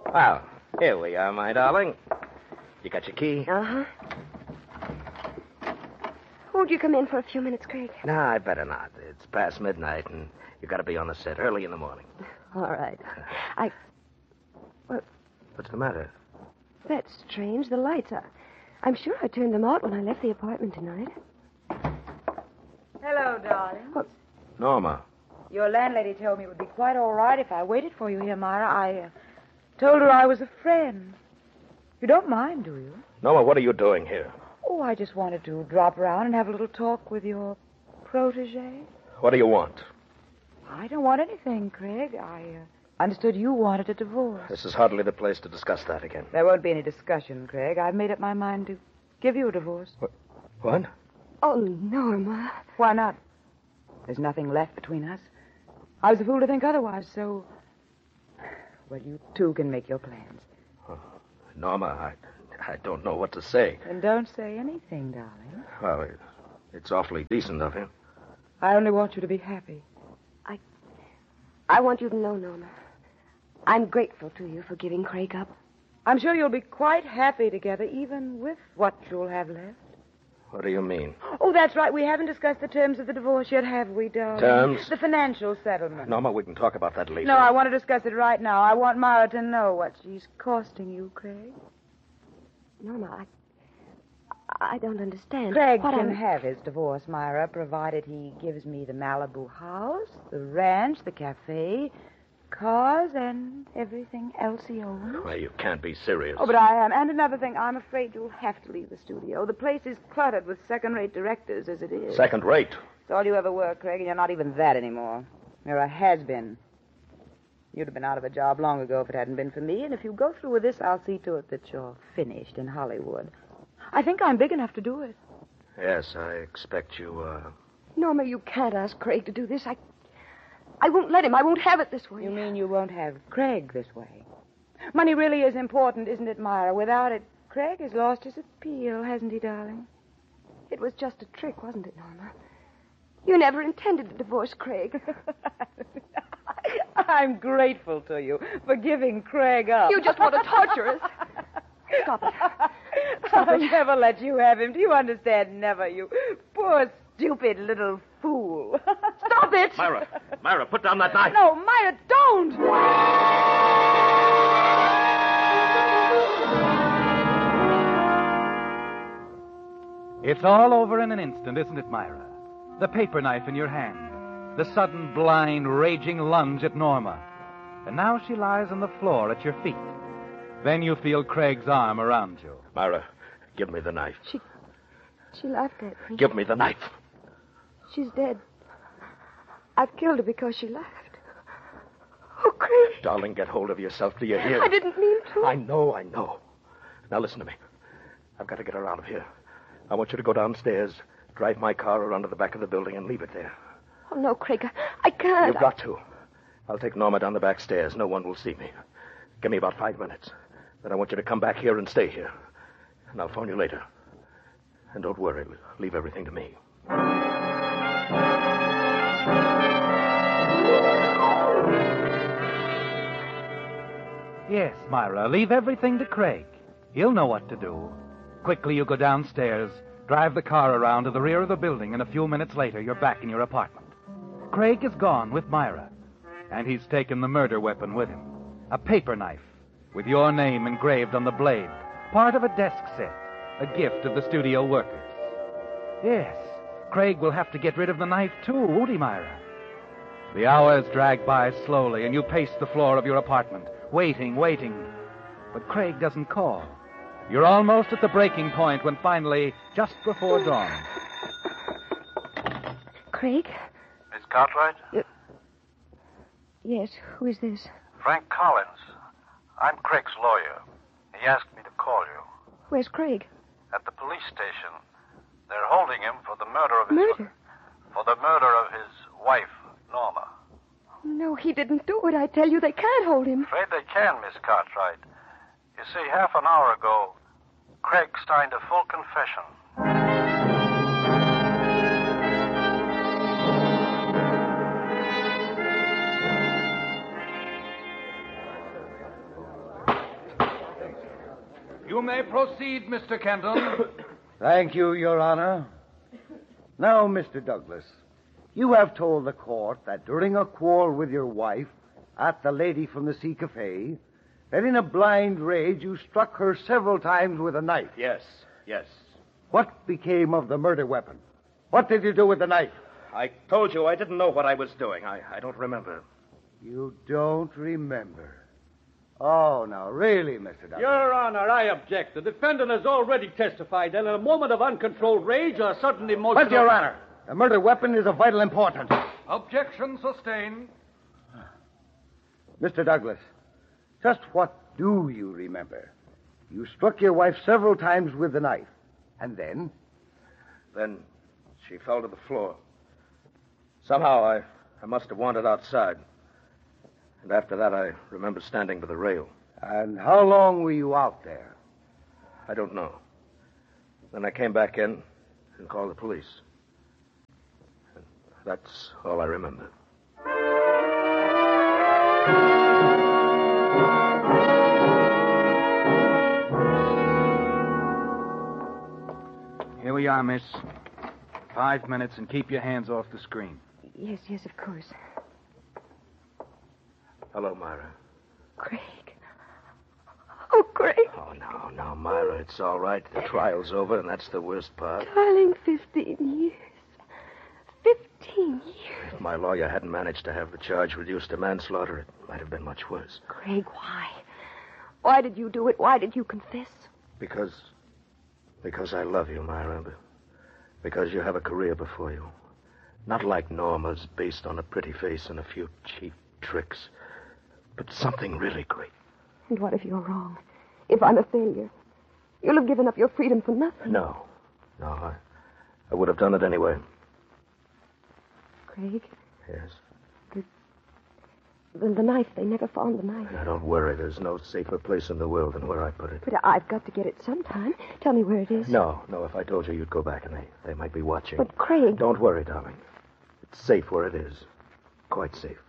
Well, here we are, my darling. You got your key? Uh-huh. Won't you come in for a few minutes, Craig? No, I better not. It's past midnight, and you got to be on the set early in the morning. All right. What's the matter? That's strange. The lights are... I'm sure I turned them out when I left the apartment tonight. Hello, darling. What? Norma. Your landlady told me it would be quite all right if I waited for you here, Myra. I told her I was a friend. You don't mind, do you? Norma, what are you doing here? Oh, I just wanted to drop around and have a little talk with your protege. What do you want? I don't want anything, Craig. I understood you wanted a divorce. This is hardly the place to discuss that again. There won't be any discussion, Craig. I've made up my mind to give you a divorce. What? Oh, Norma. Why not? There's nothing left between us. I was a fool to think otherwise, so... Well, you two can make your plans. Norma, I don't know what to say. Then don't say anything, darling. Well, it's awfully decent of him. I only want you to be happy. I want you to know, Norma, I'm grateful to you for giving Craig up. I'm sure you'll be quite happy together, even with what you'll have left. What do you mean? Oh, that's right. We haven't discussed the terms of the divorce yet, have we, darling? Terms? The financial settlement. Norma, we can talk about that later. No, I want to discuss it right now. I want Myra to know what she's costing you, Craig. Norma, I don't understand. Craig what can I'm... have his divorce, Myra, provided he gives me the Malibu house, the ranch, the cafe, cars, and everything else he owns. Well, you can't be serious. Oh, but I am. And another thing, I'm afraid you'll have to leave the studio. The place is cluttered with second-rate directors as it is. Second rate? It's all you ever were, Craig, and you're not even that anymore. You're a has-been. You'd have been out of a job long ago if it hadn't been for me, and if you go through with this, I'll see to it that you're finished in Hollywood. I think I'm big enough to do it. Yes, I expect you, Norma, you can't ask Craig to do this. I won't let him. I won't have it this way. You mean you won't have Craig this way? Money really is important, isn't it, Myra? Without it, Craig has lost his appeal, hasn't he, darling? It was just a trick, wasn't it, Norma? You never intended to divorce Craig. I'm grateful to you for giving Craig up. You just want to torture us. Stop it. I'll never let you have him. Do you understand? Never, you poor, stupid little fool. Stop it! Myra, put down that knife. No, Myra, don't! It's all over in an instant, isn't it, Myra? The paper knife in your hand. The sudden, blind, raging lunge at Norma. And now she lies on the floor at your feet. Then you feel Craig's arm around you. Myra, give me the knife. She laughed at me. Give me the knife. She's dead. I've killed her because she laughed. Oh, Craig. Darling, get hold of yourself. Do you hear? I didn't mean to. I know. Now listen to me. I've got to get her out of here. I want you to go downstairs, drive my car around to the back of the building, and leave it there. Oh, no, Craig. I can't. You've got to. I'll take Norma down the back stairs. No one will see me. Give me about 5 minutes. Then I want you to come back here and stay here. And I'll phone you later. And don't worry. Leave everything to me. Yes, Myra, leave everything to Craig. He'll know what to do. Quickly you go downstairs, drive the car around to the rear of the building, and a few minutes later you're back in your apartment. Craig is gone with Myra, and he's taken the murder weapon with him. A paper knife with your name engraved on the blade, part of a desk set, a gift of the studio workers. Yes, Craig will have to get rid of the knife too, won't he, Myra? The hours drag by slowly, and you pace the floor of your apartment, waiting. But Craig doesn't call. You're almost at the breaking point when finally, just before dawn... Craig? Miss Cartwright? Yes, who is this? Frank Collins. I'm Craig's lawyer. He asked me to call you. Where's Craig? At the police station. They're holding him for the murder of his... Murder? For the murder of his wife, Norma. No, he didn't do it. I tell you, they can't hold him. Afraid they can, Miss Cartwright. You see, half an hour ago, Craig signed a full confession. You may proceed, Mr. Kendall. Thank you, Your Honor. Now, Mr. Douglas, you have told the court that during a quarrel with your wife at the Lady from the Sea Cafe, that in a blind rage you struck her several times with a knife. Yes. What became of the murder weapon? What did you do with the knife? I told you I didn't know what I was doing. I don't remember. You don't remember. Oh, now, really, Mr. Douglas. Your Honor, I object. The defendant has already testified that in a moment of uncontrolled rage or sudden emotional... But, Your Honor, the murder weapon is of vital importance. Objection sustained. Mr. Douglas, just what do you remember? You struck your wife several times with the knife. And then? Then she fell to the floor. Somehow I must have wandered outside. And after that, I remember standing by the rail. And how long were you out there? I don't know. Then I came back in and called the police. And that's all I remember. Here we are, miss. 5 minutes and keep your hands off the screen. Yes, of course. Hello, Myra. Craig. Oh, Craig. Oh, no, Myra, it's all right. The trial's over, and that's the worst part. Darling, 15 years. 15 years. If my lawyer hadn't managed to have the charge reduced to manslaughter, it might have been much worse. Craig, why? Why did you do it? Why did you confess? Because I love you, Myra. Because you have a career before you. Not like Norma's, based on a pretty face and a few cheap tricks. But something really great. And what if you're wrong? If I'm a failure? You'll have given up your freedom for nothing. No, I would have done it anyway. Craig? Yes? The knife, they never found the knife. Now, don't worry. There's no safer place in the world than where I put it. But I've got to get it sometime. Tell me where it is. No. If I told you, you'd go back and they might be watching. But, Craig... Don't worry, darling. It's safe where it is. Quite safe.